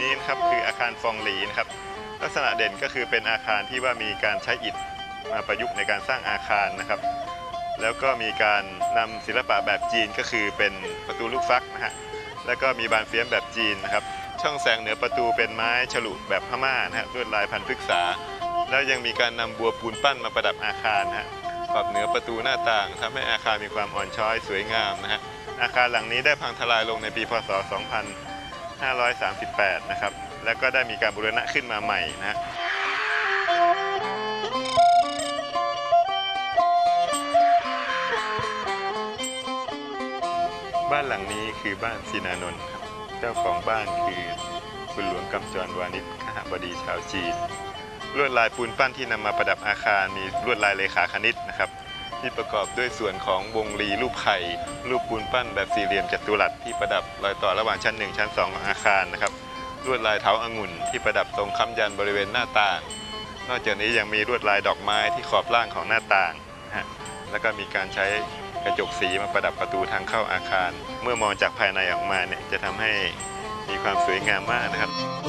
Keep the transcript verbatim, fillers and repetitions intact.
นี้นะครับคืออาคารฟองหลีนะครับลักษณะเด่นก็คือเป็นอาคารที่ว่ามีการใช้อิฐมาประยุกต์ในการสร้างอาคารนะครับแล้วก็มีการนำศิลปะแบบจีนก็คือเป็นประตูลูกฟักนะฮะแล้วก็มีบานเฟียมแบบจีนนะครับช่องแสงเหนือประตูเป็นไม้ฉลุแบบพม่านะฮะลวดลายพันพฤกษาแล้วยังมีการนำบัวปูนปั้นมาประดับอาคารนะฮะขอบเหนือประตูหน้าต่างทำให้อาคารมีความอ่อนช้อยสวยงามนะฮะอาคารหลังนี้ได้พังทลายลงในปีพ.ศ. สองพันห้าร้อยสามสิบแปดนะครับแล้วก็ได้มีการบูรณะขึ้นมาใหม่นะฮะบ้านหลังนี้คือบ้านศินานนท์ครับเจ้าของบ้านคือคุณหลวงกำจรวานิชคหบดีชาวจีนลวดลายปูนปั้นที่นำมาประดับอาคารมีลวดลายเลขาคณิตนะครับที่ประกอบด้วยส่วนของวงรีรูปไข่รูปปูนปั้นแบบสี่เหลี่ยมจัตุรัสที่ประดับรอยต่อระหว่างชั้นหนึ่งชั้นสองของอาคารนะครับลวดลายเถาองุ่นที่ประดับตรงค้ำยันบริเวณหน้าต่างนอกจากนี้ยังมีลวดลายดอกไม้ที่ขอบล่างของหน้าต่างนะฮะแล้วก็มีการใช้กระจกสีมาประดับประตูทางเข้าอาคารเมื่อมองจากภายในออกมาเนี่ยจะทำให้มีความสวยงามมากนะครับ